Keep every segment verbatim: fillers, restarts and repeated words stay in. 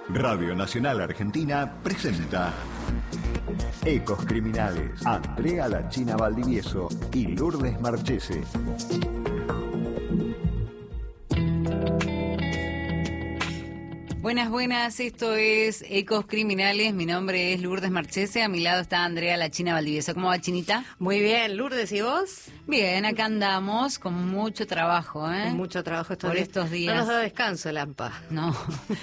Radio Nacional Argentina presenta Ecos Criminales. Andrea La China Valdivieso y Lourdes Marchese. Buenas, buenas, esto es Ecos Criminales, mi nombre es Lourdes Marchese, a mi lado está Andrea La China Valdivieso. ¿Cómo va, Chinita? Muy bien, Lourdes, ¿y vos? Bien, acá andamos con mucho trabajo, ¿eh? Con mucho trabajo estos por días. estos días. No nos da descanso el AMPA. No,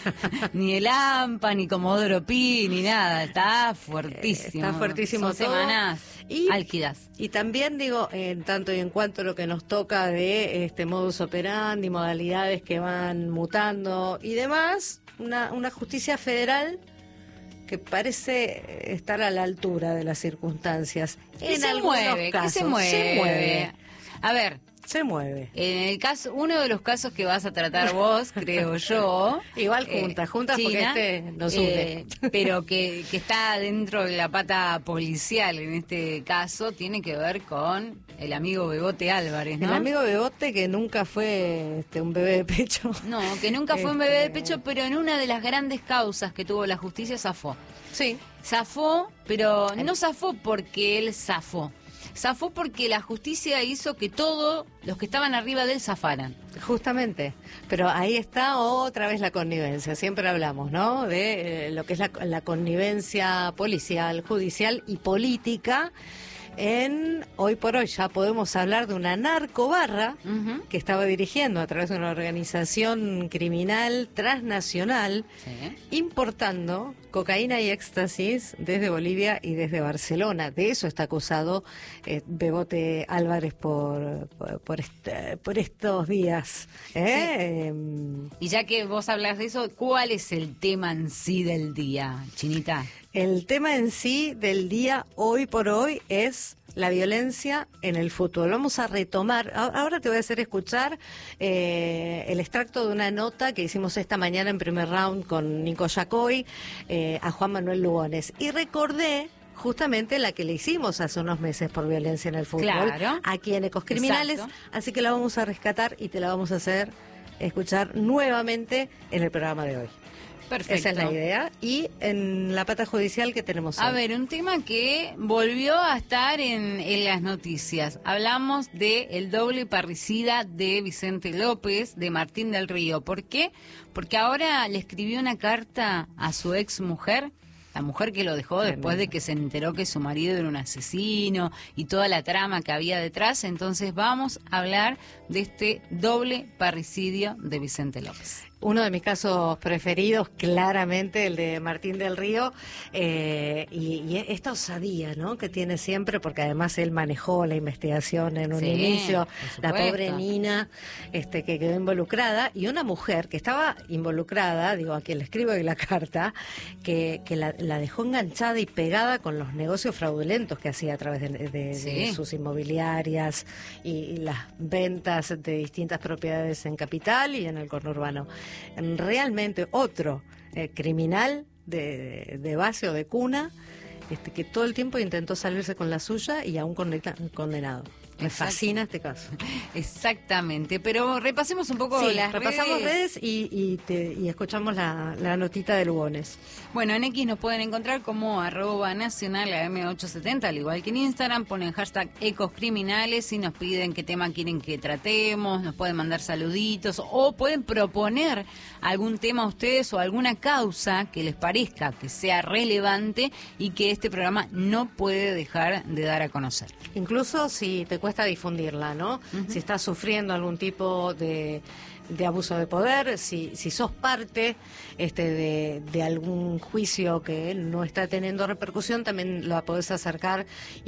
ni el AMPA, ni Comodoro Pi, ni nada, está fuertísimo. Eh, está fuertísimo Son todo. semanas y, álgidas. Y también digo, en tanto y en cuanto a lo que nos toca de este modus operandi, modalidades que van mutando y demás, una, una justicia federal que parece estar a la altura de las circunstancias. ¿Qué en se algunos mueve? casos, ¿Qué se mueve? Se mueve. A ver. Se mueve. En el caso, uno de los casos que vas a tratar vos, creo yo. Igual juntas, eh, juntas porque China, este nos une. Eh, pero que, que está dentro de la pata policial en este caso, tiene que ver con el amigo Bebote Álvarez, ¿no? El amigo Bebote que nunca fue este, un bebé de pecho. No, que nunca fue este... un bebé de pecho, pero en una de las grandes causas que tuvo la justicia zafó. Sí. Zafó, pero no zafó porque él zafó. Zafó porque la justicia hizo que todos los que estaban arriba de él zafaran. Justamente, pero ahí está otra vez la connivencia, siempre hablamos, ¿no? De eh, lo que es la, la connivencia policial, judicial y política. En hoy por hoy ya podemos hablar de una narcobarra uh-huh. que estaba dirigiendo a través de una organización criminal transnacional, sí. importando cocaína y éxtasis desde Bolivia y desde Barcelona. De eso está acusado eh, Bebote Álvarez por por, por, este, por estos días. ¿eh? Sí. Eh, y ya que vos hablas de eso, ¿cuál es el tema en sí del día, Chinita? El tema en sí del día hoy por hoy es la violencia en el fútbol. Vamos a retomar, ahora te voy a hacer escuchar eh, el extracto de una nota que hicimos esta mañana en primer round con Nico Yacoy eh, a Juan Manuel Lugones. Y recordé justamente la que le hicimos hace unos meses por violencia en el fútbol, claro. aquí en Ecos Criminales. Exacto. Así que la vamos a rescatar y te la vamos a hacer escuchar nuevamente en el programa de hoy. Perfecto. Esa es la idea. Y en la pata judicial que tenemos hoy. A ver, un tema que volvió a estar en, en las noticias. Hablamos de el doble parricida de Vicente López, de Martín del Río. ¿Por qué? Porque ahora le escribió una carta a su ex mujer, la mujer que lo dejó Tremendo. Después de que se enteró que su marido era un asesino y toda la trama que había detrás. Entonces vamos a hablar de este doble parricidio de Vicente López. Uno de mis casos preferidos, claramente, el de Martín del Río, eh, y, y esta osadía, ¿no?, que tiene siempre, porque además él manejó la investigación en un sí, inicio, la pobre Nina, este, que quedó involucrada, y una mujer que estaba involucrada, digo, a quien le escribo hoy la carta, que, que la, la dejó enganchada y pegada con los negocios fraudulentos que hacía a través de, de, sí. de sus inmobiliarias y, y las ventas de distintas propiedades en Capital y en el conurbano. Realmente otro eh, criminal de, de base o de cuna, este, que todo el tiempo intentó salirse con la suya y aún condenado. Me Exacto. fascina este caso. Exactamente, pero repasemos un poco sí, las repasamos redes, redes y, y, te, y escuchamos la, la notita de Lugones. Bueno, en X nos pueden encontrar como arroba nacional A M ochocientos setenta, al igual que en Instagram, ponen hashtag Ecos Criminales y nos piden qué tema quieren que tratemos, nos pueden mandar saluditos o pueden proponer algún tema a ustedes o alguna causa que les parezca que sea relevante y que este programa no puede dejar de dar a conocer. Incluso si te cuesta difundirla, ¿no? Uh-huh. Si estás sufriendo algún tipo de, de abuso de poder, si, si sos parte este, de, de algún juicio que no está teniendo repercusión, también lo podés acercar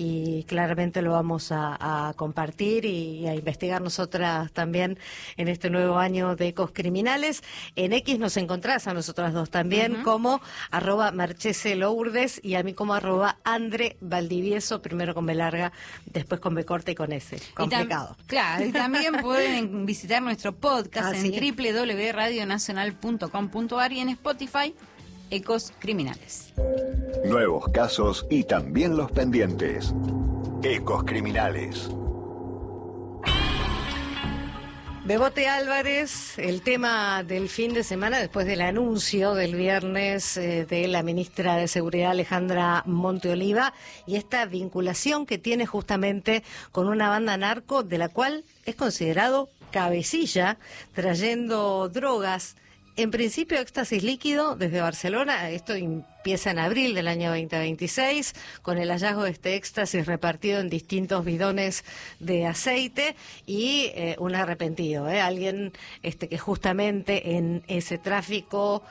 y claramente lo vamos a, a compartir y, y a investigar nosotras también en este nuevo año de Ecos Criminales. En X nos encontrás a nosotras dos también uh-huh. como arroba Marchese Lourdes y a mí como arroba Andre Valdivieso, primero con B larga, después con B corta y con S. Complicado. Y tam- claro, y también pueden visitar nuestro podcast en w w w punto radio nacional punto com punto a r y en Spotify, Ecos Criminales. Nuevos casos y también los pendientes. Ecos Criminales. Bebote Álvarez, el tema del fin de semana después del anuncio del viernes eh, de la ministra de Seguridad Alejandra Monteoliva y esta vinculación que tiene justamente con una banda narco de la cual es considerado cabecilla, trayendo drogas, en principio éxtasis líquido desde Barcelona. Esto empieza en abril del año veinte veintiséis, con el hallazgo de este éxtasis repartido en distintos bidones de aceite y eh, un arrepentido, ¿eh? alguien este, que justamente en ese tráfico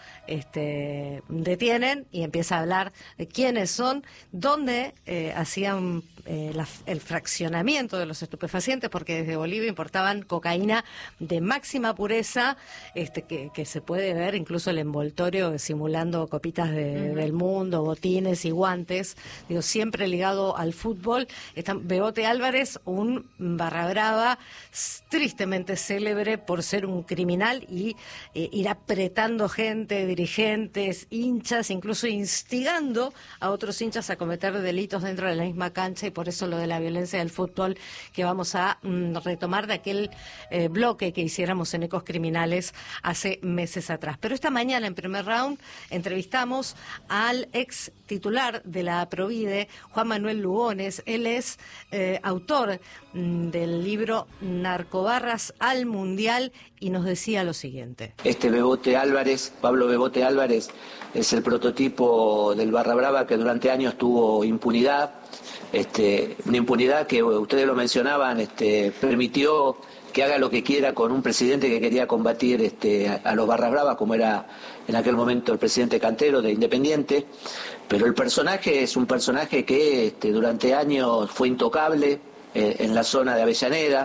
este, detienen y empieza a hablar de quiénes son, dónde eh, hacían eh, la, el fraccionamiento de los estupefacientes, porque desde Bolivia importaban cocaína de máxima pureza, este, que, que se puede ver incluso el envoltorio simulando copitas de, uh-huh. del mundo, botines y guantes, digo, siempre ligado al fútbol. Está Bebote Álvarez, un barra brava tristemente célebre por ser un criminal y eh, ir apretando gente, dirigentes, hinchas, incluso instigando a otros hinchas a cometer delitos dentro de la misma cancha, y por eso lo de la violencia del fútbol que vamos a mm, retomar de aquel eh, bloque que hiciéramos en Ecos Criminales hace meses atrás. Pero esta mañana en primer round entrevistamos al ex titular de la Provide, Juan Manuel Lugones. Él es eh, autor mm, del libro Narcobarras al Mundial y nos decía lo siguiente. Este Bebote Álvarez, Pablo Bebote Álvarez, es el prototipo del barra brava que durante años tuvo impunidad, este, una impunidad que ustedes lo mencionaban, este, permitió que haga lo que quiera con un presidente que quería combatir este, a, a los barras bravas, como era en aquel momento el presidente Cantero de Independiente. Pero el personaje es un personaje que este, durante años fue intocable eh, en la zona de Avellaneda.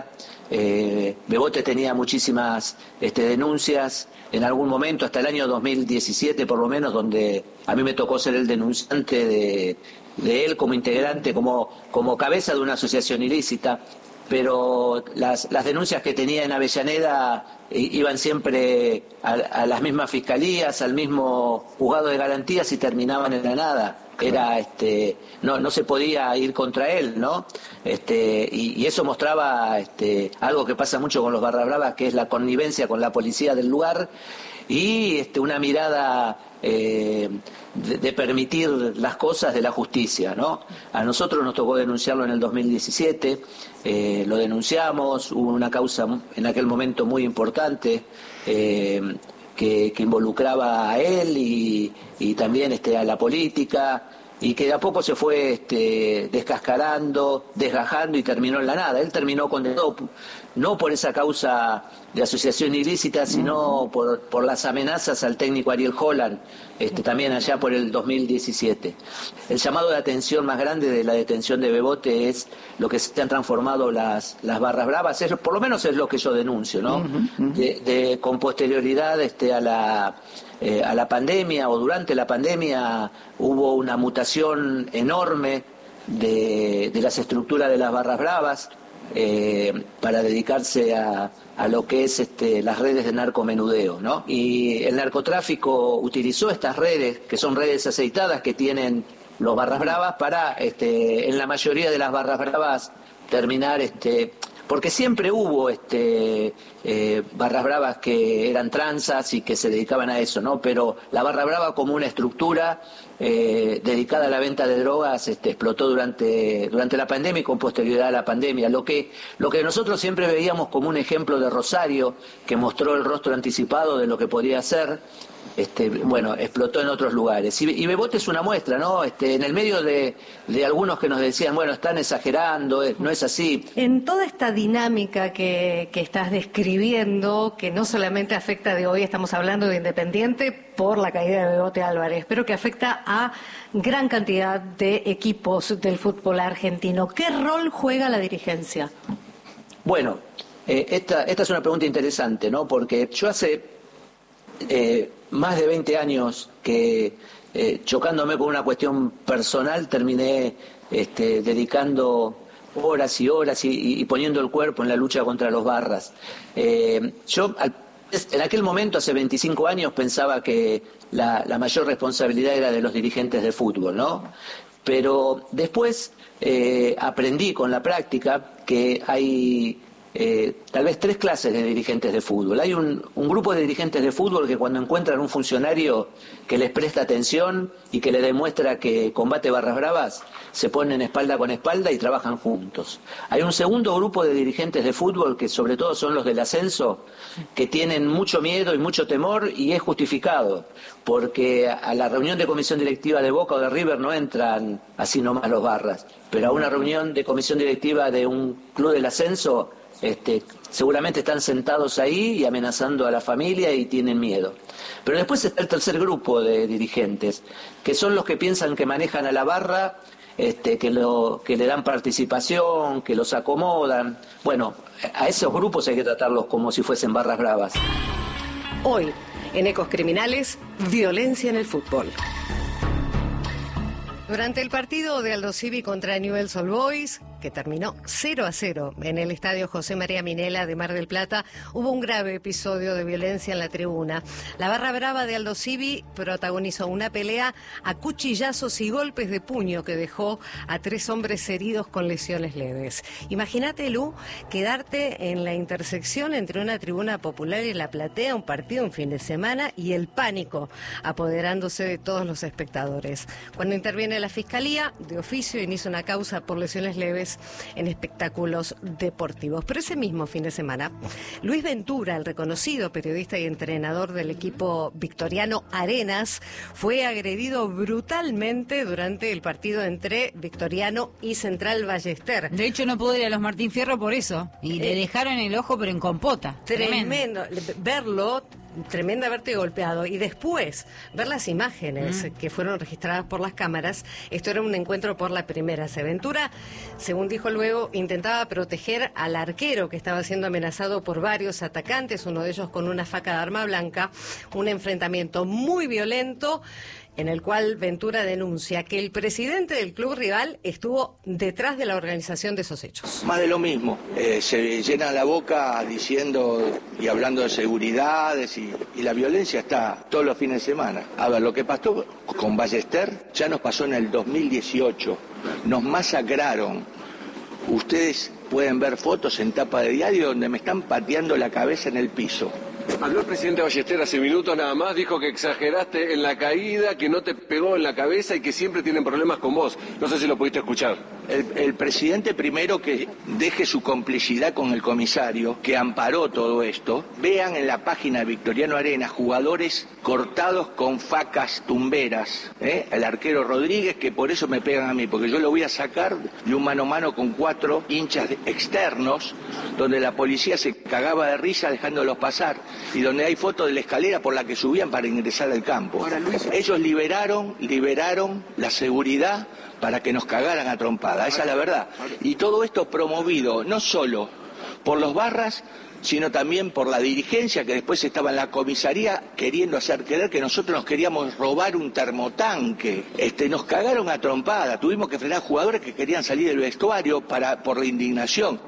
Eh, Bebote tenía muchísimas este, denuncias en algún momento, hasta el año dos mil diecisiete por lo menos, donde a mí me tocó ser el denunciante de, de él como integrante, como, como cabeza de una asociación ilícita. Pero las, las denuncias que tenía en Avellaneda eh, iban siempre a, a las mismas fiscalías, al mismo juzgado de garantías y terminaban en la nada. Era, este, no, no se podía ir contra él, ¿no? Este, y, y eso mostraba este, algo que pasa mucho con los barra bravas, que es la connivencia con la policía del lugar y este, una mirada eh, de, de permitir las cosas de la justicia, ¿no? A nosotros nos tocó denunciarlo en el dos mil diecisiete, eh, lo denunciamos, hubo una causa en aquel momento muy importante, eh, Que, que involucraba a él y, y también este, a la política, y que de a poco se fue este, descascarando, desgajando y terminó en la nada. Él terminó condenado no por esa causa de asociación ilícita, sino por, por las amenazas al técnico Ariel Holland, este, también allá por el dos mil diecisiete. El llamado de atención más grande de la detención de Bebote es lo que se han transformado las, las barras bravas, es, por lo menos es lo que yo denuncio, ¿no? De, de, con posterioridad este, a la... Eh, a la pandemia o durante la pandemia hubo una mutación enorme de, de las estructuras de las barras bravas eh, para dedicarse a, a lo que es este, las redes de narcomenudeo, ¿no? Y el narcotráfico utilizó estas redes, que son redes aceitadas que tienen los barras bravas, para este, en la mayoría de las barras bravas terminar este porque siempre hubo este eh, barras bravas que eran tranzas y que se dedicaban a eso, ¿no? Pero la barra brava como una estructura eh, dedicada a la venta de drogas este, explotó durante durante la pandemia y con posterioridad a la pandemia. Lo que lo que nosotros siempre veíamos como un ejemplo de Rosario, que mostró el rostro anticipado de lo que podría ser, este, bueno, explotó en otros lugares. Y, y Bebote es una muestra, ¿no? Este, en el medio de, de algunos que nos decían, bueno, están exagerando, no es así. En toda esta dinámica que, que estás describiendo, que no solamente afecta de hoy, estamos hablando de Independiente por la caída de Bebote Álvarez, pero que afecta a gran cantidad de equipos del fútbol argentino, ¿qué rol juega la dirigencia? Bueno, eh, esta, esta es una pregunta interesante, ¿no? Porque yo hace eh, más de veinte años que eh, chocándome con una cuestión personal terminé este, dedicando horas y horas y, y poniendo el cuerpo en la lucha contra los barras. Eh, yo al, en aquel momento, hace veinticinco años, pensaba que la, la mayor responsabilidad era de los dirigentes de fútbol, ¿no? Pero después eh, aprendí con la práctica que hay eh, tal vez tres clases de dirigentes de fútbol. Hay un, un grupo de dirigentes de fútbol que cuando encuentran un funcionario que les presta atención y que le demuestra que combate barras bravas, se ponen espalda con espalda y trabajan juntos. Hay un segundo grupo de dirigentes de fútbol, que sobre todo son los del ascenso, que tienen mucho miedo y mucho temor, y es justificado, porque a la reunión de comisión directiva de Boca o de River no entran así nomás los barras, pero a una reunión de comisión directiva de un club del ascenso, este, seguramente están sentados ahí y amenazando a la familia y tienen miedo. Pero después está el tercer grupo de dirigentes, que son los que piensan que manejan a la barra, este, que, lo, que le dan participación, que los acomodan. Bueno, a esos grupos hay que tratarlos como si fuesen barras bravas. Hoy, en Ecos Criminales, violencia en el fútbol. Durante el partido de Aldosivi contra Newell's Old Boys, que terminó cero a cero en el estadio José María Minella de Mar del Plata, hubo un grave episodio de violencia en la tribuna. La barra brava de Aldosivi protagonizó una pelea a cuchillazos y golpes de puño que dejó a tres hombres heridos con lesiones leves. Imagínate, Lu, quedarte en la intersección entre una tribuna popular y la platea, un partido un fin de semana, y el pánico apoderándose de todos los espectadores. Cuando interviene la Fiscalía, de oficio inicia una causa por lesiones leves en espectáculos deportivos. Pero ese mismo fin de semana, Luis Ventura, el reconocido periodista y entrenador del equipo victoriano Arenas, fue agredido brutalmente durante el partido entre Victoriano y Central Ballester. De hecho, no pudo ir a los Martín Fierro por eso. Y le dejaron el ojo, pero en compota. Tremendo. Tremendo. Verlo, tremenda verte golpeado, y después ver las imágenes mm. que fueron registradas por las cámaras. Esto era un encuentro por la primera. Ventura, según dijo luego, intentaba proteger al arquero que estaba siendo amenazado por varios atacantes, uno de ellos con una faca de arma blanca. Un enfrentamiento muy violento en el cual Ventura denuncia que el presidente del club rival estuvo detrás de la organización de esos hechos. Más de lo mismo, eh, se llena la boca diciendo y hablando de seguridades y, y la violencia está todos los fines de semana. A ver, lo que pasó con Ballester ya nos pasó en el dos mil dieciocho, nos masacraron. Ustedes pueden ver fotos en tapa de diario donde me están pateando la cabeza en el piso. Habló el presidente Ballester hace minutos nada más, dijo que exageraste en la caída, que no te pegó en la cabeza y que siempre tienen problemas con vos. No sé si lo pudiste escuchar. El, el presidente primero que deje su complicidad con el comisario, que amparó todo esto. Vean en la página de Victoriano Arenas jugadores cortados con facas tumberas. ¿eh? El arquero Rodríguez, que por eso me pegan a mí, porque yo lo voy a sacar de un mano a mano con cuatro hinchas externos, donde la policía se cagaba de risa dejándolos pasar, y donde hay fotos de la escalera por la que subían para ingresar al campo. Ahora, Luis, ellos liberaron, liberaron la seguridad para que nos cagaran a trompada, esa es la verdad. Y todo esto promovido no solo por los barras, sino también por la dirigencia, que después estaba en la comisaría queriendo hacer creer que nosotros nos queríamos robar un termotanque. Este, nos cagaron a trompada, tuvimos que frenar jugadores que querían salir del vestuario para, por la indignación.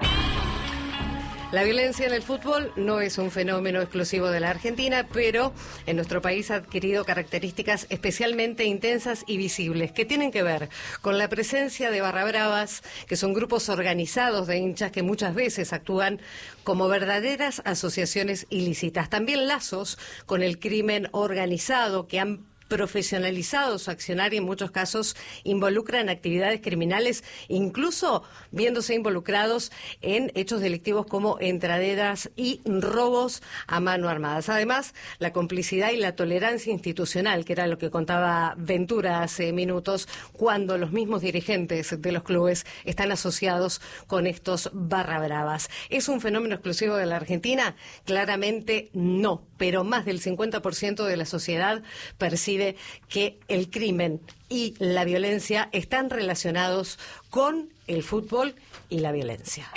La violencia en el fútbol no es un fenómeno exclusivo de la Argentina, pero en nuestro país ha adquirido características especialmente intensas y visibles, que tienen que ver con la presencia de barra bravas, que son grupos organizados de hinchas que muchas veces actúan como verdaderas asociaciones ilícitas. También lazos con el crimen organizado, que han profesionalizado su accionar y en muchos casos involucran actividades criminales, incluso viéndose involucrados en hechos delictivos como entraderas y robos a mano armada. Además, la complicidad y la tolerancia institucional, que era lo que contaba Ventura hace minutos, cuando los mismos dirigentes de los clubes están asociados con estos barra bravas. ¿Es un fenómeno exclusivo de la Argentina? Claramente no, pero más del cincuenta por ciento de la sociedad percibe que el crimen y la violencia están relacionados con el fútbol y la violencia.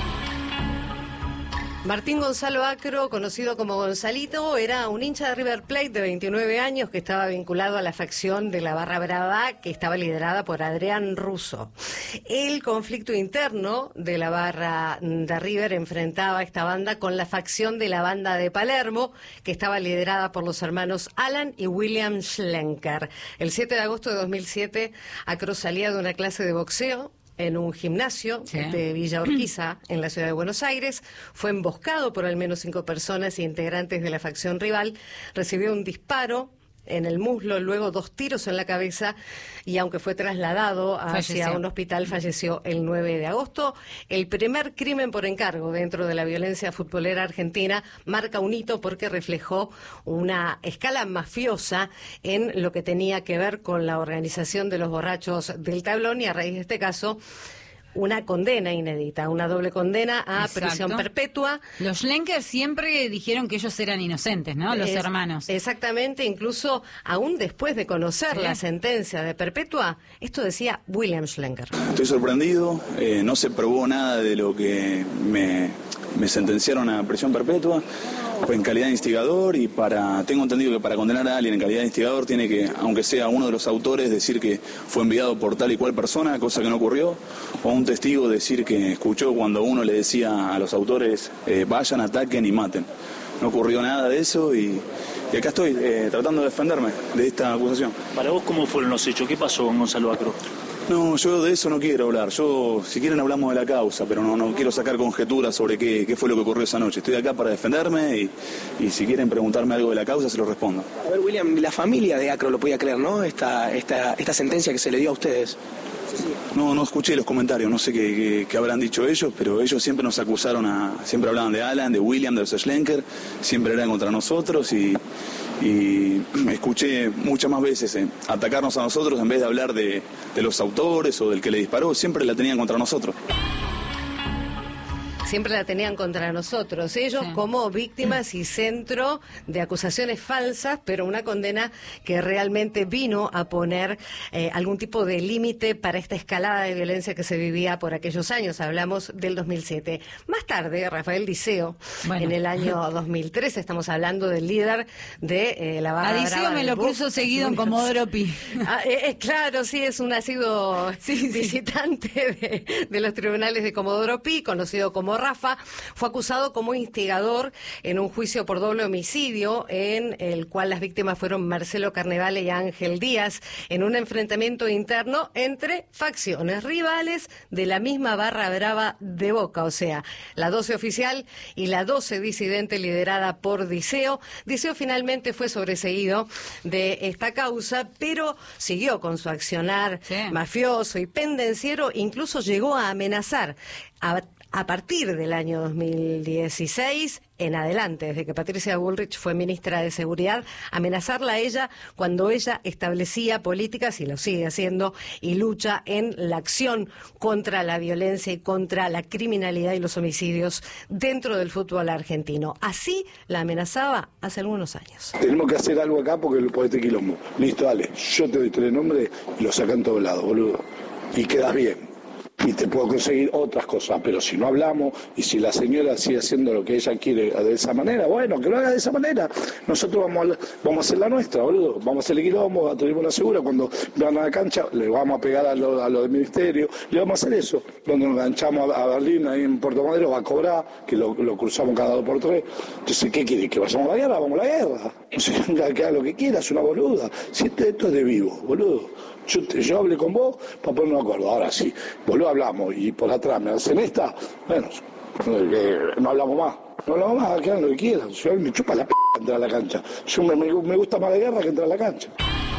Martín Gonzalo Acro, conocido como Gonzalito, era un hincha de River Plate de veintinueve años que estaba vinculado a la facción de la Barra Brava, que estaba liderada por Adrián Russo. El conflicto interno de la Barra de River enfrentaba a esta banda con la facción de la Banda de Palermo, que estaba liderada por los hermanos Alan y William Schlenker. El siete de agosto de dos mil siete, Acro salía de una clase de boxeo en un gimnasio Sí. de Villa Urquiza, en la ciudad de Buenos Aires. Fue emboscado por al menos cinco personas integrantes de la facción rival. Recibió un disparo en el muslo, luego dos tiros en la cabeza, y aunque fue trasladado hacia Falleció. un hospital, falleció el nueve de agosto. El primer crimen por encargo dentro de la violencia futbolera argentina marca un hito porque reflejó una escala mafiosa en lo que tenía que ver con la organización de los borrachos del tablón, y a raíz de este caso una condena inédita, una doble condena a Exacto. prisión perpetua. Los Schlenker siempre dijeron que ellos eran inocentes, ¿no? Los Es- hermanos. Exactamente, incluso aún después de conocer Sí. la sentencia de perpetua, esto decía William Schlenker. Estoy sorprendido, eh, no se probó nada de lo que me, me sentenciaron a prisión perpetua. Fue en calidad de instigador, y para tengo entendido que para condenar a alguien en calidad de instigador tiene que, aunque sea uno de los autores, decir que fue enviado por tal y cual persona, cosa que no ocurrió, o un testigo decir que escuchó cuando uno le decía a los autores eh, vayan, ataquen y maten. No ocurrió nada de eso, y, y acá estoy eh, tratando de defenderme de esta acusación. Para vos, ¿cómo fueron los hechos? ¿Qué pasó con Gonzalo Acro? No, yo de eso no quiero hablar. Yo, si quieren, hablamos de la causa, pero no, no quiero sacar conjeturas sobre qué, qué fue lo que ocurrió esa noche. Estoy acá para defenderme, y, y si quieren preguntarme algo de la causa, se lo respondo. A ver, William, la familia de Acro lo podía creer, ¿no? Esta, esta, esta sentencia que se le dio a ustedes. No, no escuché los comentarios, no sé qué, qué- qué habrán dicho ellos, pero ellos siempre nos acusaron a... Siempre hablaban de Alan, de William, de los Schlenker, siempre eran contra nosotros, y, y escuché muchas más veces eh, atacarnos a nosotros en vez de hablar de, de los autores o del que le disparó, siempre la tenían contra nosotros. Siempre la tenían contra nosotros, ellos Sí. como víctimas y centro de acusaciones falsas, pero una condena que realmente vino a poner eh, algún tipo de límite para esta escalada de violencia que se vivía por aquellos años. Hablamos del dos mil siete. Más tarde, Rafael Diceo, Bueno. en el año dos mil tres, estamos hablando del líder de eh, la barra A Diceo brava me del lo Boca cruzo seguido en Juniors. Comodoro Pi. Ah, eh, eh, claro, sí, es un nacido visitante de, de los tribunales de Comodoro Pi, conocido como Rafa. Fue acusado como instigador en un juicio por doble homicidio, en el cual las víctimas fueron Marcelo Carnevale y Ángel Díaz, en un enfrentamiento interno entre facciones rivales de la misma barra brava de Boca, o sea, la doce oficial y la doce disidente liderada por Diceo. Diceo finalmente fue sobreseído de esta causa, pero siguió con su accionar Sí. mafioso y pendenciero, incluso llegó a amenazar a, a partir del año dos mil dieciséis en adelante, desde que Patricia Bullrich fue ministra de Seguridad, amenazarla a ella cuando ella establecía políticas, y lo sigue haciendo, y lucha en la acción contra la violencia y contra la criminalidad y los homicidios dentro del fútbol argentino. Así la amenazaba hace algunos años. Tenemos que hacer algo acá porque por este quilombo. Listo, dale, yo te doy tres nombres y lo sacan en todos lados, boludo. Y quedas bien. Y te puedo conseguir otras cosas, pero si no hablamos y si la señora sigue haciendo lo que ella quiere de esa manera, bueno, que lo haga de esa manera. Nosotros vamos a, vamos a hacer la nuestra, boludo. Vamos a hacer el quilombo, tenemos la segura. Cuando van a la cancha, le vamos a pegar a lo, a lo del ministerio, le vamos a hacer eso. Donde nos enganchamos a, a Berlín, ahí en Puerto Madero, va a cobrar, que lo, lo cruzamos cada dos por tres. Entonces, ¿qué quiere? ¿Que vayamos a la guerra? Vamos a la guerra. O sea, que haga lo que quiera, es una boluda. Si esto, esto es de vivo, boludo. Yo, te, yo hablé con vos para ponernos de acuerdo. Ahora sí, boludo, hablamos y por atrás me hacen esta. Bueno, eh, no hablamos más. No hablamos más, que hagan lo que quieran. Yo, me chupa la p entrar a la cancha. Yo me, me, me gusta más la guerra que entrar a la cancha.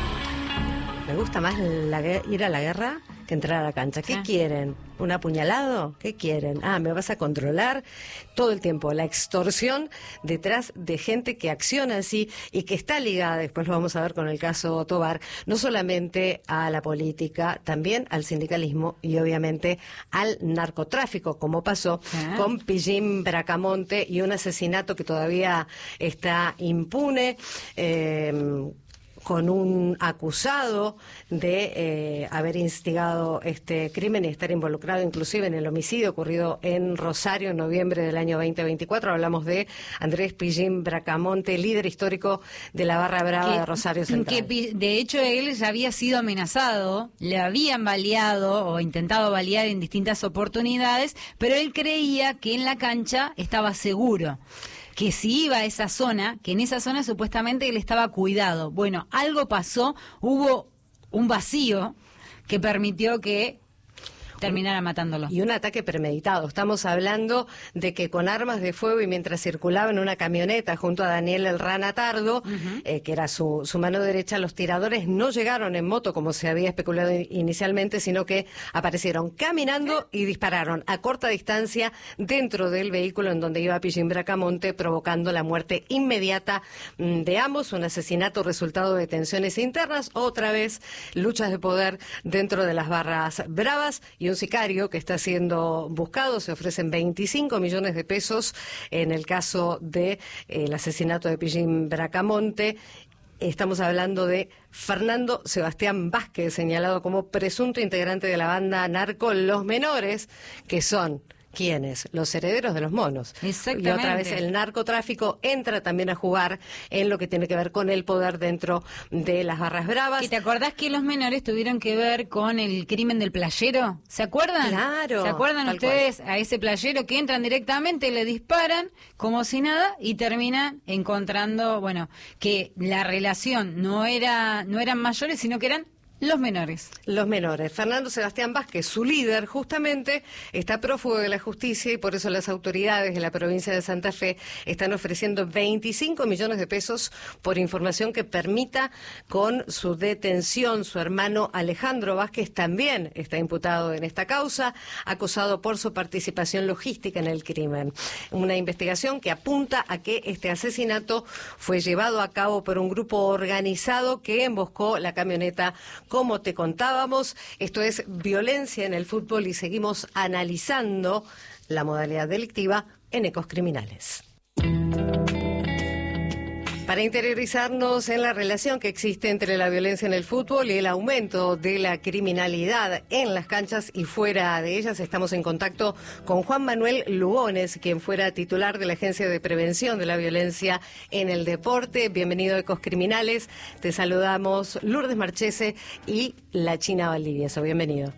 Me gusta más la, gue- ir a la guerra que entrar a la cancha. ¿Qué Ah. quieren? ¿Un apuñalado? ¿Qué quieren? Ah, me vas a controlar todo el tiempo. La extorsión detrás de gente que acciona así y que está ligada, después lo vamos a ver con el caso Tobar, no solamente a la política, también al sindicalismo y obviamente al narcotráfico, como pasó Ah. con Pillín Bracamonte y un asesinato que todavía está impune. Eh, con un acusado de eh, haber instigado este crimen y estar involucrado inclusive en el homicidio ocurrido en Rosario en noviembre del año veinte veinticuatro. Hablamos de Andrés Pillín Bracamonte, líder histórico de la Barra Brava de Rosario Central. que pi- de hecho él ya había sido amenazado, le habían baleado o intentado balear en distintas oportunidades, pero él creía que en la cancha estaba seguro, que si iba a esa zona, que en esa zona supuestamente él estaba cuidado. Bueno, algo pasó, hubo un vacío que permitió que terminara matándolo. Y un ataque premeditado. Estamos hablando de que con armas de fuego y mientras circulaba en una camioneta junto a Daniel El Rana Tardo, uh-huh. eh, que era su, su mano derecha, los tiradores no llegaron en moto como se había especulado inicialmente, sino que aparecieron caminando y dispararon a corta distancia dentro del vehículo en donde iba Pillín Bracamonte, provocando la muerte inmediata de ambos. Un asesinato resultado de tensiones internas, otra vez luchas de poder dentro de las barras bravas, y un sicario que está siendo buscado. Se ofrecen veinticinco millones de pesos en el caso del de, eh, asesinato de Pillín Bracamonte. Estamos hablando de Fernando Sebastián Vázquez, señalado como presunto integrante de la banda narco Los Menores, que son... ¿quiénes? Los herederos de los monos. Exactamente. Y otra vez el narcotráfico entra también a jugar en lo que tiene que ver con el poder dentro de las barras bravas. ¿Y te acordás que Los Menores tuvieron que ver con el crimen del playero? ¿Se acuerdan? Claro. ¿Se acuerdan ustedes cual. a ese playero que entran directamente, le disparan como si nada y terminan encontrando, bueno, que la relación no era no eran mayores, sino que eran Los menores. Los menores. Fernando Sebastián Vázquez, su líder, justamente, está prófugo de la justicia y por eso las autoridades de la provincia de Santa Fe están ofreciendo veinticinco millones de pesos por información que permita con su detención. Su hermano Alejandro Vázquez también está imputado en esta causa, acusado por su participación logística en el crimen. Una investigación que apunta a que este asesinato fue llevado a cabo por un grupo organizado que emboscó la camioneta. Como te contábamos, esto es violencia en el fútbol y seguimos analizando la modalidad delictiva en Ecos Criminales. Para interiorizarnos en la relación que existe entre la violencia en el fútbol y el aumento de la criminalidad en las canchas y fuera de ellas, estamos en contacto con Juan Manuel Lugones, quien fuera titular de la Agencia de Prevención de la Violencia en el Deporte. Bienvenido a Ecos Criminales. Te saludamos Lourdes Marchese y la China Valdivieso. Bienvenido.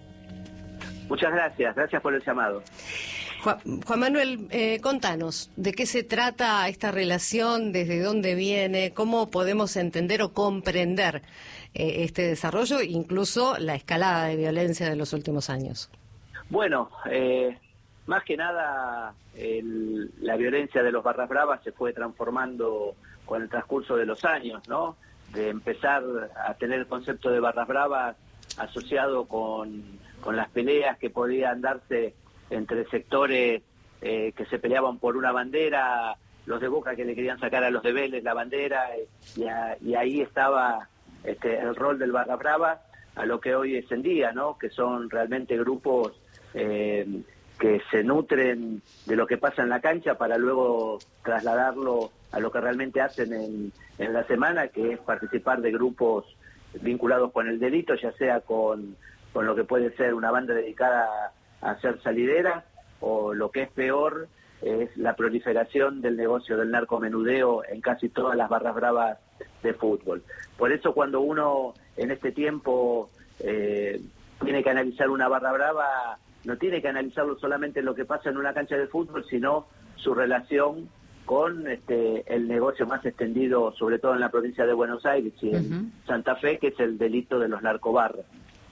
Muchas gracias. Gracias por el llamado. Juan, Juan Manuel, eh, contanos, ¿de qué se trata esta relación? ¿Desde dónde viene? ¿Cómo podemos entender o comprender eh, este desarrollo, incluso la escalada de violencia de los últimos años? Bueno, eh, más que nada el, la violencia de los barras bravas se fue transformando con el transcurso de los años, ¿no? De empezar a tener el concepto de barras bravas asociado con, con las peleas que podían darse entre sectores eh, que se peleaban por una bandera, los de Boca que le querían sacar a los de Vélez la bandera, y, a, y ahí estaba este, el rol del barra brava, a lo que hoy es en día, ¿no? Que son realmente grupos eh, que se nutren de lo que pasa en la cancha para luego trasladarlo a lo que realmente hacen en, en la semana, que es participar de grupos vinculados con el delito, ya sea con, con lo que puede ser una banda dedicada a a hacer salidera, o lo que es peor es la proliferación del negocio del narcomenudeo en casi todas las barras bravas de fútbol. Por eso cuando uno en este tiempo eh, tiene que analizar una barra brava, no tiene que analizarlo solamente en lo que pasa en una cancha de fútbol, sino su relación con este, el negocio más extendido, sobre todo en la provincia de Buenos Aires y en uh-huh. Santa Fe, que es el delito de los narcobarras.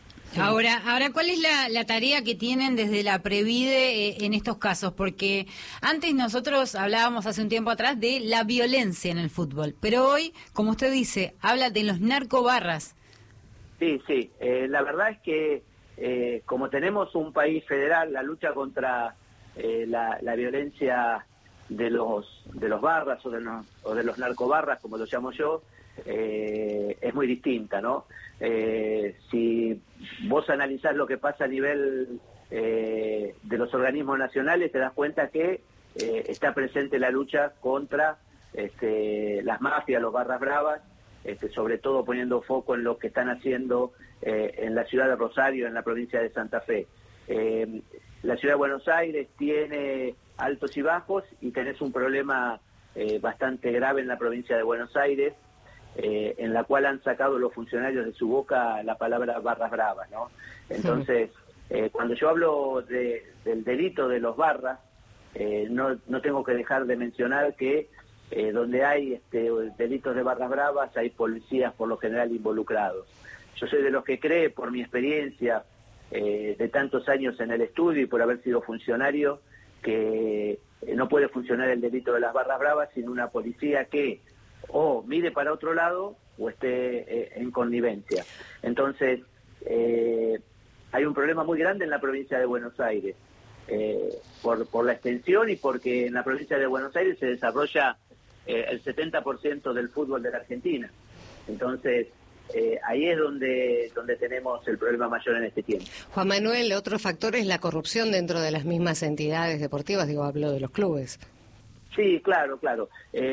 Ahora, ahora, ¿cuál es la, la tarea que tienen desde la Previde eh, en estos casos? Porque antes nosotros hablábamos hace un tiempo atrás de la violencia en el fútbol, pero hoy, como usted dice, habla de los narcobarras. Sí, sí, eh, la verdad es que eh, como tenemos un país federal, la lucha contra eh, la, la violencia de los de los barras o de los, o de los narcobarras, como lo llamo yo, Eh, es muy distinta, ¿no? Eh, si vos analizás lo que pasa a nivel eh, de los organismos nacionales, te das cuenta que eh, está presente la lucha contra este, las mafias, los barras bravas, este, sobre todo poniendo foco en lo que están haciendo eh, en la ciudad de Rosario, en la provincia de Santa Fe. Eh, la ciudad de Buenos Aires tiene altos y bajos y tenés un problema eh, bastante grave en la provincia de Buenos Aires, Eh, en la cual han sacado los funcionarios de su boca la palabra barras bravas, ¿no? Entonces, eh, cuando yo hablo de, del delito de los barras, eh, no, no tengo que dejar de mencionar que eh, donde hay este, delitos de barras bravas hay policías por lo general involucrados. Yo soy de los que cree, por mi experiencia eh, de tantos años en el estudio y por haber sido funcionario, que eh, no puede funcionar el delito de las barras bravas sin una policía que o mire para otro lado o esté eh, en connivencia. Entonces, eh, hay un problema muy grande en la provincia de Buenos Aires, eh, por, por la extensión y porque en la provincia de Buenos Aires se desarrolla eh, el setenta por ciento del fútbol de la Argentina. Entonces, eh, ahí es donde, donde tenemos el problema mayor en este tiempo. Juan Manuel, otro factor es la corrupción dentro de las mismas entidades deportivas, digo, hablo de los clubes. Sí, claro, claro.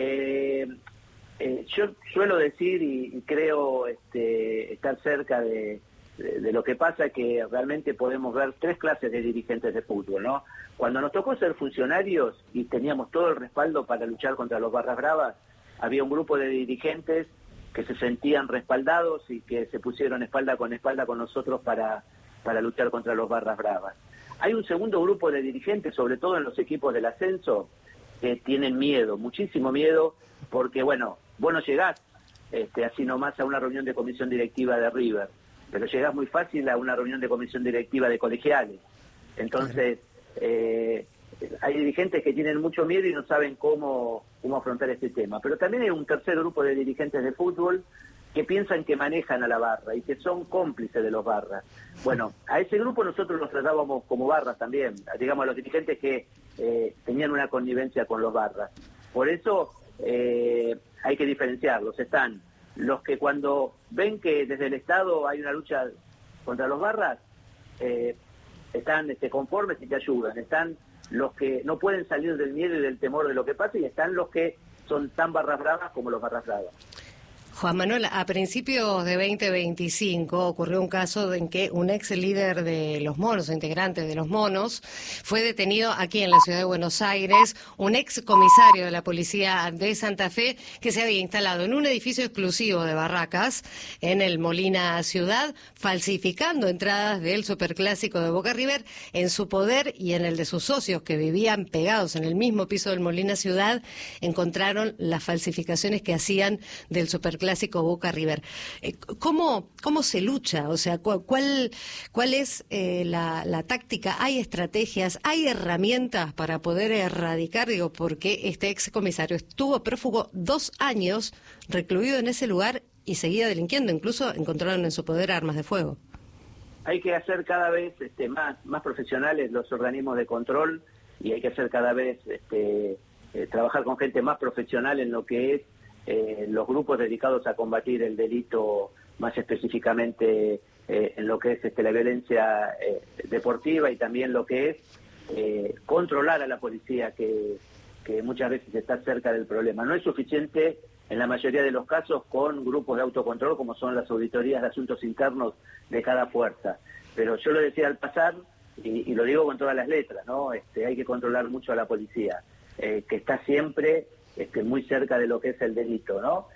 Eh, eh, yo suelo decir y, y creo este, estar cerca de... De, de lo que pasa, que realmente podemos ver tres clases de dirigentes de fútbol, ¿no? Cuando nos tocó ser funcionarios y teníamos todo el respaldo para luchar contra los barras bravas, había un grupo de dirigentes que se sentían respaldados y que se pusieron espalda con espalda con nosotros para, para luchar contra los barras bravas. Hay un segundo grupo de dirigentes, sobre todo en los equipos del ascenso, que tienen miedo, muchísimo miedo, porque bueno, vos no llegás este, así nomás a una reunión de comisión directiva de River, pero llegás muy fácil a una reunión de comisión directiva de colegiales. Entonces, eh, hay dirigentes que tienen mucho miedo y no saben cómo, cómo afrontar este tema. Pero también hay un tercer grupo de dirigentes de fútbol que piensan que manejan a la barra y que son cómplices de los barras. Bueno, a ese grupo nosotros los tratábamos como barras también, digamos a los dirigentes que eh, tenían una connivencia con los barras. Por eso eh, hay que diferenciarlos. Están los que cuando ven que desde el Estado hay una lucha contra los barras, eh, están este, conformes y te ayudan. Están los que no pueden salir del miedo y del temor de lo que pasa, y están los que son tan barras bravas como los barras bravas. Juan Manuel, a principios de veinte veinticinco ocurrió un caso en que un ex líder de los Monos, integrante de los Monos, fue detenido aquí en la ciudad de Buenos Aires, un ex comisario de la policía de Santa Fe que se había instalado en un edificio exclusivo de Barracas, en el Molina Ciudad, falsificando entradas del superclásico de Boca River en su poder y en el de sus socios que vivían pegados en el mismo piso del Molina Ciudad. Encontraron las falsificaciones que hacían del superclásico clásico Boca River. ¿Cómo, cómo se lucha? O sea, ¿cuál, cuál es eh, la, la táctica? ¿Hay estrategias? ¿Hay herramientas para poder erradicar? Digo, porque este ex comisario estuvo prófugo dos años recluido en ese lugar y seguía delinquiendo. Incluso encontraron en su poder armas de fuego. Hay que hacer cada vez este, más, más profesionales los organismos de control y hay que hacer cada vez este, eh, trabajar con gente más profesional en lo que es Eh, los grupos dedicados a combatir el delito, más específicamente eh, en lo que es este, la violencia eh, deportiva y también lo que es eh, controlar a la policía que, que muchas veces está cerca del problema. No es suficiente en la mayoría de los casos con grupos de autocontrol como son las auditorías de asuntos internos de cada fuerza, pero yo lo decía al pasar y, y lo digo con todas las letras, ¿no? Este, hay que controlar mucho a la policía, eh, que está siempre Este, muy cerca de lo que es el delito, ¿no?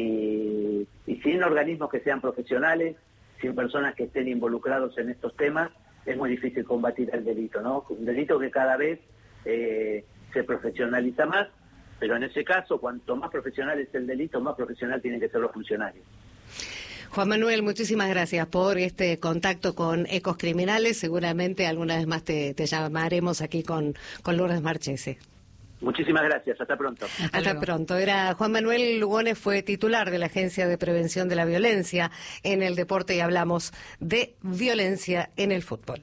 Y, y sin organismos que sean profesionales, sin personas que estén involucrados en estos temas, es muy difícil combatir el delito, ¿no? Un delito que cada vez eh, se profesionaliza más, pero en ese caso, cuanto más profesional es el delito, más profesional tienen que ser los funcionarios. Juan Manuel, muchísimas gracias por este contacto con Ecos Criminales. Seguramente alguna vez más te, te llamaremos aquí con, con Lourdes Marchese. Muchísimas gracias, hasta pronto. Hasta, hasta pronto. Era Juan Manuel Lugones, fue titular de la Agencia de Prevención de la Violencia en el Deporte y hablamos de violencia en el fútbol.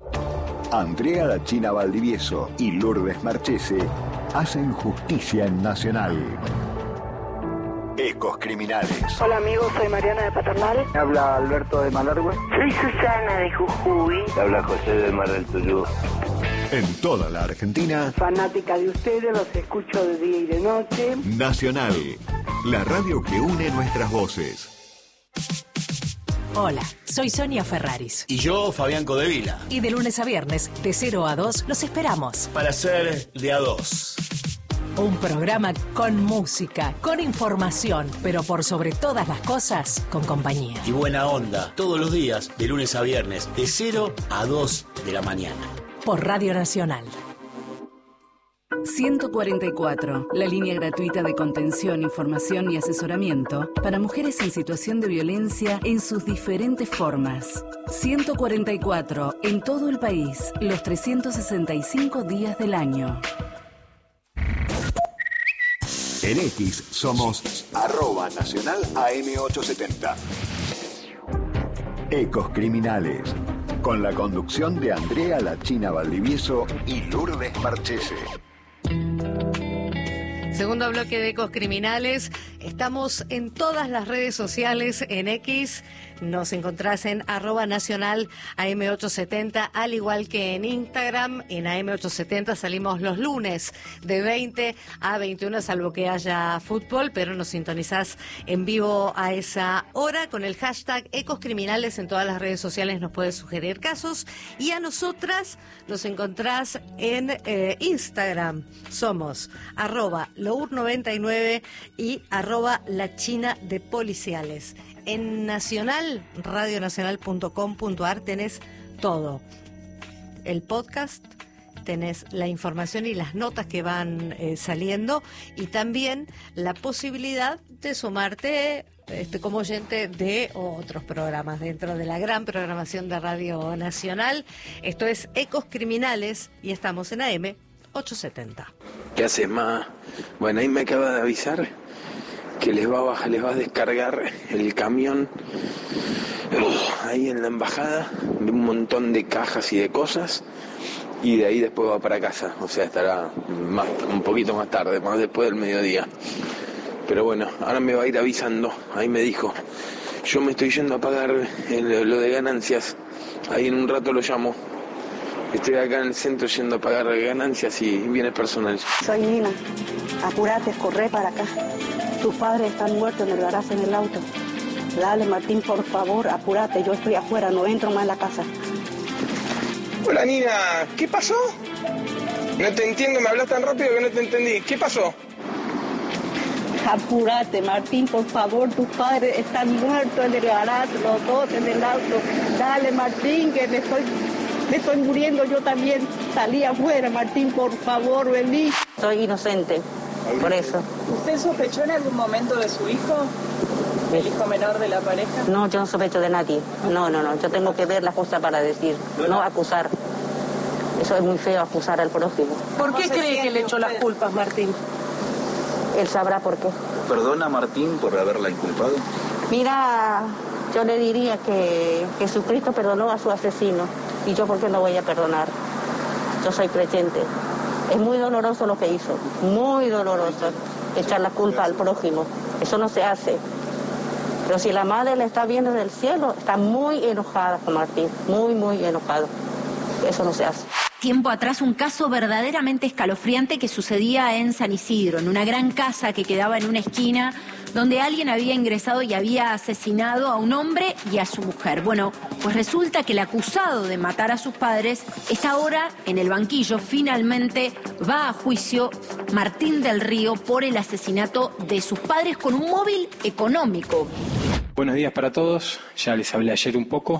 Andrea La China Valdivieso y Lourdes Marchese hacen justicia en Nacional. Ecos Criminales. Hola amigos, soy Mariana de Paternal. Habla Alberto de Malargüe. Soy Susana de Jujuy. Habla José de Mar del Tuyú. En toda la Argentina. Fanática de ustedes, los escucho de día y de noche. Nacional, la radio que une nuestras voces. Hola, soy Sonia Ferraris. Y yo, Fabián Codevila. Y de lunes a viernes, de cero a dos, los esperamos. Para ser de a dos. Un programa con música, con información, pero por sobre todas las cosas, con compañía. Y buena onda, todos los días, de lunes a viernes, de cero a dos de la mañana. Por Radio Nacional. ciento cuarenta y cuatro, la línea gratuita de contención, información y asesoramiento para mujeres en situación de violencia en sus diferentes formas. ciento cuarenta y cuatro, en todo el país, los trescientos sesenta y cinco días del año. En X somos arroba nacional A M ochocientos setenta. Ecos Criminales, con la conducción de Andrea La China Valdivieso y Lourdes Marchese. Segundo bloque de Ecos Criminales. Estamos en todas las redes sociales, en X. Nos encontrás en arroba nacional A M ochocientos setenta, al igual que en Instagram. En A M ochocientos setenta salimos los lunes de veinte a veintiuno, salvo que haya fútbol, pero nos sintonizás en vivo a esa hora con el hashtag Ecos Criminales. En todas las redes sociales nos puedes sugerir casos. Y a nosotras nos encontrás en eh, Instagram. Somos arroba lour noventa y nueve y arroba la China de Policiales. En Nacional, radionacional punto com punto a r tenés todo. El podcast, tenés la información y las notas que van eh, saliendo, y también la posibilidad de sumarte este, como oyente de otros programas dentro de la gran programación de Radio Nacional. Esto es Ecos Criminales y estamos en A M ochocientos setenta. ¿Qué haces, ma? Bueno, ahí me acaba de avisar que les va a bajar, les va a descargar el camión uh, ahí en la embajada, de un montón de cajas y de cosas, y de ahí después va para casa. O sea, estará más, un poquito más tarde, más después del mediodía. Pero bueno, ahora me va a ir avisando. Ahí me dijo, yo me estoy yendo a pagar el, lo de ganancias, ahí en un rato lo llamo. Estoy acá en el centro yendo a pagar ganancias y bienes personales. Soy Nina, apurate, corre para acá. Tus padres están muertos en el garaje, en el auto. Dale, Martín, por favor, apúrate. Yo estoy afuera, no entro más en la casa. Hola, Nina. ¿Qué pasó? No te entiendo, me hablas tan rápido que no te entendí. ¿Qué pasó? Apúrate, Martín, por favor. Tus padres están muertos en el garaje, los dos en el auto. Dale, Martín, que me estoy, me estoy muriendo yo también. Salí afuera, Martín, por favor, vení. Soy inocente. Por eso. ¿Usted sospechó en algún momento de su hijo? ¿El hijo menor de la pareja? No, yo no sospecho de nadie. No, no, no. Yo tengo que ver las cosas para decir, no acusar. Eso es muy feo, acusar al prójimo. ¿Por qué cree que le echó las culpas, Martín? Él sabrá por qué. ¿Perdona a Martín por haberla inculpado? Mira, yo le diría que Jesucristo perdonó a su asesino. ¿Y yo por qué no voy a perdonar? Yo soy creyente. Es muy doloroso lo que hizo, muy doloroso, echar la culpa al prójimo. Eso no se hace. Pero si la madre le está viendo del cielo, está muy enojada con Martín, muy, muy enojado. Eso no se hace. Tiempo atrás, un caso verdaderamente escalofriante que sucedía en San Isidro, en una gran casa que quedaba en una esquina, donde alguien había ingresado y había asesinado a un hombre y a su mujer. Bueno, pues resulta que el acusado de matar a sus padres está ahora en el banquillo. Finalmente va a juicio Martín del Río por el asesinato de sus padres con un móvil económico. Buenos días para todos. Ya les hablé ayer un poco.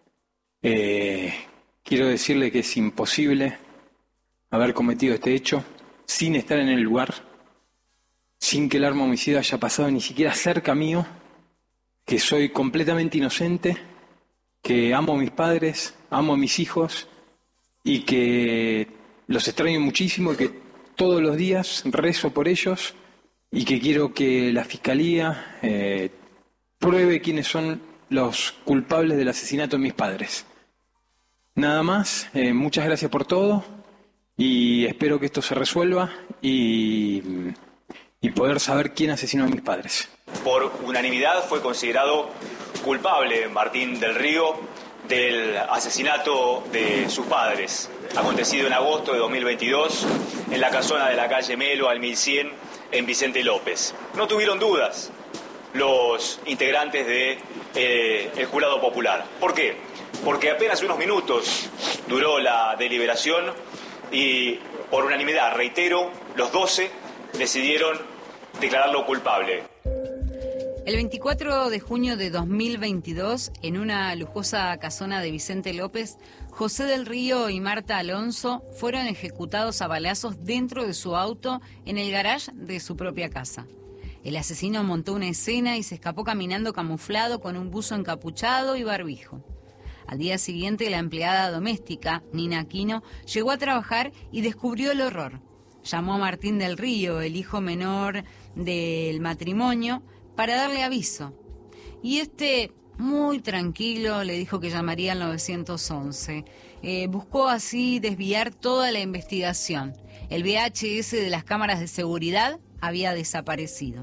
Eh, quiero decirle que es imposible haber cometido este hecho sin estar en el lugar, sin que el arma homicida haya pasado ni siquiera cerca mío, que soy completamente inocente, que amo a mis padres, amo a mis hijos y que los extraño muchísimo y que todos los días rezo por ellos y que quiero que la Fiscalía eh, pruebe quiénes son los culpables del asesinato de mis padres. Nada más, eh, muchas gracias por todo y espero que esto se resuelva y... y poder saber quién asesinó a mis padres. Por unanimidad fue considerado culpable Martín del Río del asesinato de sus padres, acontecido en agosto de dos mil veintidós en la casona de la calle Melo al mil cien en Vicente López. No tuvieron dudas los integrantes del de, eh, jurado popular. ¿Por qué? Porque apenas unos minutos duró la deliberación y por unanimidad, reitero, los doce decidieron declararlo culpable. El veinticuatro de junio de dos mil veintidós, en una lujosa casona de Vicente López, José del Río y Marta Alonso fueron ejecutados a balazos dentro de su auto en el garage de su propia casa. El asesino montó una escena y se escapó caminando camuflado con un buzo encapuchado y barbijo. Al día siguiente, la empleada doméstica, Nina Aquino, llegó a trabajar y descubrió el horror. Llamó a Martín del Río, el hijo menor del matrimonio, para darle aviso. Y este, muy tranquilo, le dijo que llamaría al nueve once. Eh, buscó así desviar toda la investigación. El V H S de las cámaras de seguridad había desaparecido.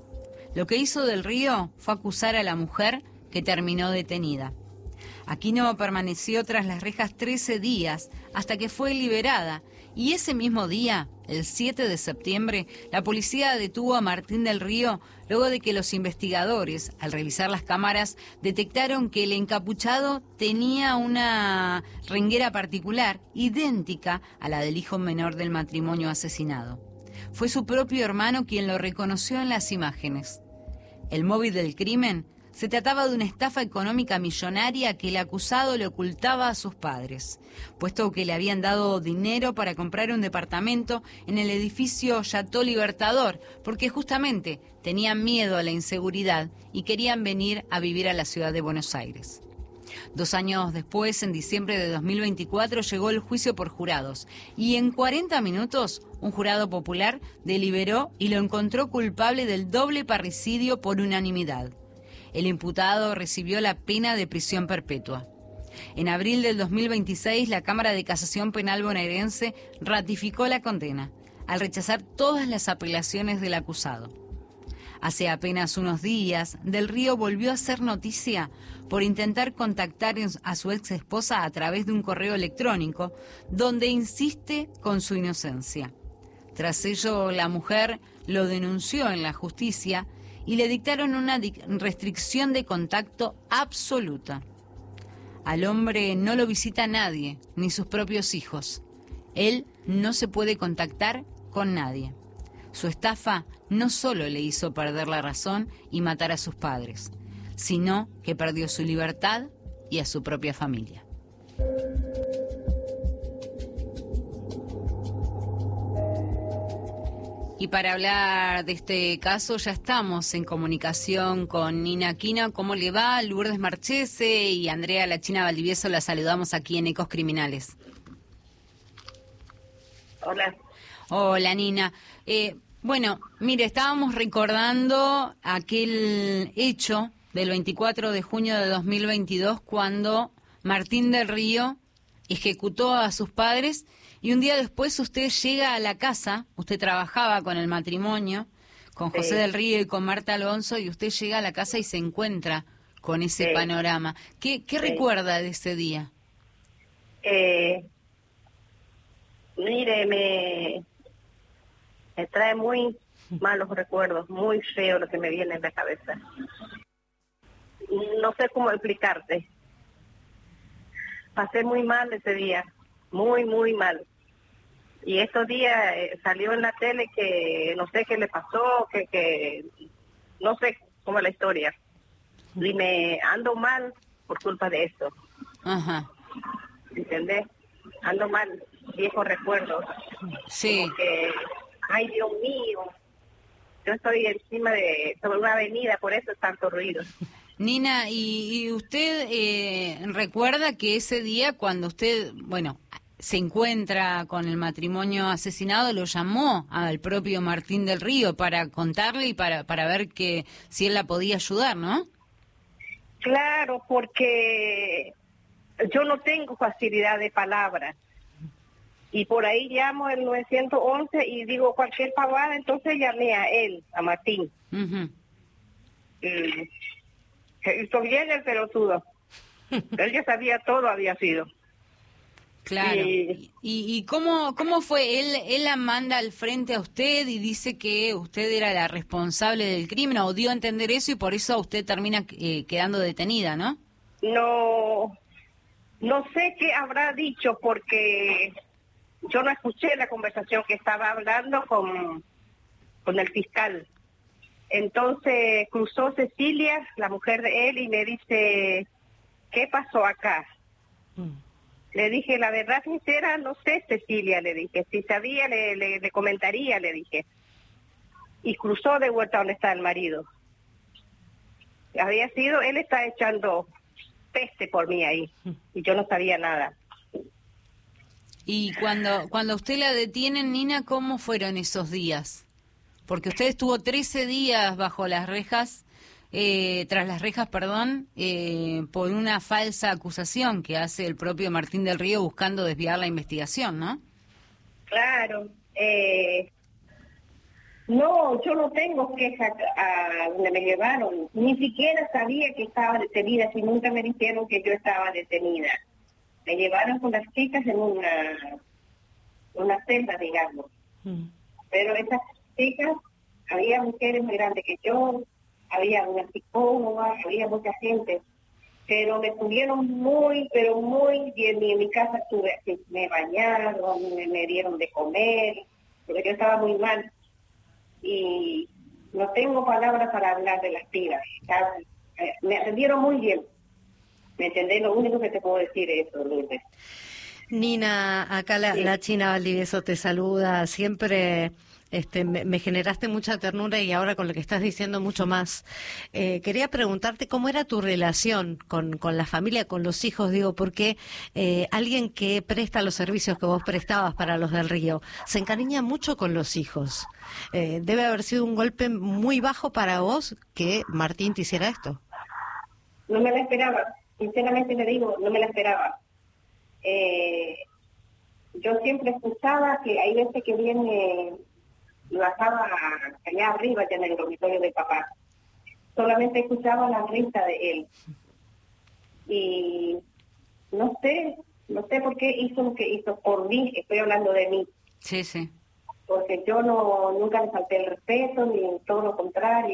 Lo que hizo Del Río fue acusar a la mujer, que terminó detenida. Aquino permaneció tras las rejas trece días hasta que fue liberada, y ese mismo día, el siete de septiembre, la policía detuvo a Martín del Río luego de que los investigadores, al revisar las cámaras, detectaron que el encapuchado tenía una renguera particular, idéntica a la del hijo menor del matrimonio asesinado. Fue su propio hermano quien lo reconoció en las imágenes. El móvil del crimen se trataba de una estafa económica millonaria que el acusado le ocultaba a sus padres, puesto que le habían dado dinero para comprar un departamento en el edificio Chateau Libertador, porque justamente tenían miedo a la inseguridad y querían venir a vivir a la ciudad de Buenos Aires. Dos años después, en diciembre de dos mil veinticuatro, llegó el juicio por jurados y en cuarenta minutos un jurado popular deliberó y lo encontró culpable del doble parricidio por unanimidad. El imputado recibió la pena de prisión perpetua. En abril del dos mil veintiséis, la Cámara de Casación Penal bonaerense ratificó la condena, al rechazar todas las apelaciones del acusado. Hace apenas unos días, Del Río volvió a hacer noticia por intentar contactar a su ex esposa a través de un correo electrónico, donde insiste con su inocencia. Tras ello, la mujer lo denunció en la justicia y le dictaron una restricción de contacto absoluta. Al hombre no lo visita nadie, ni sus propios hijos. Él no se puede contactar con nadie. Su estafa no solo le hizo perder la razón y matar a sus padres, sino que perdió su libertad y a su propia familia. Y para hablar de este caso ya estamos en comunicación con Nina Aquino. ¿Cómo le va? Lourdes Marchese y Andrea La China Valdivieso la saludamos aquí en Ecos Criminales. Hola. Hola, Nina. Eh, bueno, mire, estábamos recordando aquel hecho del veinticuatro de junio de dos mil veintidós cuando Martín del Río ejecutó a sus padres. Y un día después usted llega a la casa, usted trabajaba con el matrimonio, con José sí. del Río y con Marta Alonso, y usted llega a la casa y se encuentra con ese sí. panorama. ¿Qué, qué sí. recuerda de ese día? Eh, mire, me, me trae muy malos recuerdos, muy feo lo que me viene en la cabeza. No sé cómo explicarte. Pasé muy mal ese día, muy, muy mal. Y estos días eh, salió en la tele que no sé qué le pasó, que, que no sé cómo es la historia. Y me ando mal por culpa de esto. Ajá. ¿Entendés? Ando mal, viejos recuerdos. Sí. Porque, ay, Dios mío, yo estoy encima de, sobre una avenida, por eso es tanto ruido. Nina, ¿y, y usted eh, recuerda que ese día cuando usted, bueno, se encuentra con el matrimonio asesinado, lo llamó al propio Martín del Río para contarle y para, para ver que si él la podía ayudar, ¿no? Claro, porque yo no tengo facilidad de palabras. Y por ahí llamo el nueve once y digo cualquier pavada, entonces llamé a él, a Martín. Uh-huh. Y se hizo bien el pelotudo. Él ya sabía todo, había sido. Claro. ¿Y, y, y cómo, cómo fue? ¿Él, él la manda al frente a usted y dice que usted era la responsable del crimen, o dio a entender eso y por eso usted termina eh, quedando detenida, ¿no? No, no sé qué habrá dicho porque yo no escuché la conversación que estaba hablando con, con el fiscal. Entonces cruzó Cecilia, la mujer de él, y me dice, ¿qué pasó acá? Mm. Le dije, la verdad sincera, no sé, Cecilia, le dije. Si sabía, le, le, le comentaría, le dije. Y cruzó de vuelta donde está el marido. Había sido, él está echando peste por mí ahí, y yo no sabía nada. Y cuando cuando usted la detienen, Nina, ¿cómo fueron esos días? Porque usted estuvo trece días bajo las rejas, eh, tras las rejas, perdón, eh, por una falsa acusación que hace el propio Martín del Río buscando desviar la investigación, ¿no? Claro. Eh, no, yo no tengo queja a donde me llevaron. Ni siquiera sabía que estaba detenida, si nunca me dijeron que yo estaba detenida. Me llevaron con las chicas en una, una celda, digamos. Mm. Pero esas chicas, había mujeres muy grandes que yo, había una psicóloga, había mucha gente, pero me tuvieron muy, pero muy bien. Y en mi casa estuve, me bañaron, me, me dieron de comer, porque yo estaba muy mal. Y no tengo palabras para hablar de las pibas. Me atendieron muy bien. ¿Me entendés? Lo único que te puedo decir es eso, Lourdes. Nina, acá la, sí. la China Valdivieso te saluda. Siempre este, me, me generaste mucha ternura y ahora con lo que estás diciendo mucho más. Eh, quería preguntarte cómo era tu relación con, con la familia, con los hijos, digo, porque eh, alguien que presta los servicios que vos prestabas para los del Río se encariña mucho con los hijos. Eh, debe haber sido un golpe muy bajo para vos que Martín te hiciera esto. No me la esperaba. Sinceramente le digo, no me la esperaba. Eh, yo siempre escuchaba que hay veces que viene, lo bajaba allá arriba, ya en el dormitorio de papá. Solamente escuchaba la risa de él. Y no sé, no sé por qué hizo lo que hizo por mí, estoy hablando de mí. Sí, sí. Porque yo no nunca le falté el respeto, ni todo lo contrario.